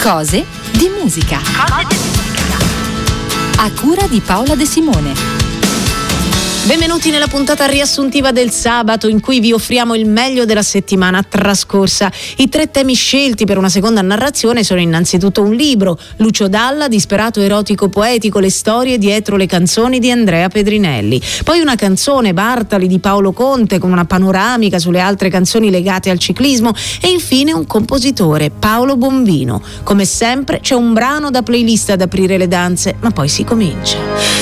Cose di musica. A cura di Paola De Simone. Benvenuti nella puntata riassuntiva del sabato, in cui vi offriamo il meglio della settimana trascorsa. I 3 temi scelti per una seconda narrazione sono innanzitutto un libro, Lucio Dalla, disperato erotico poetico, le storie dietro le canzoni di Andrea Pedrinelli. Poi una canzone, Bartali di Paolo Conte, con una panoramica sulle altre canzoni legate al ciclismo. E infine un compositore, Paolo Bombino. Come sempre c'è un brano da playlist ad aprire le danze, ma poi si comincia.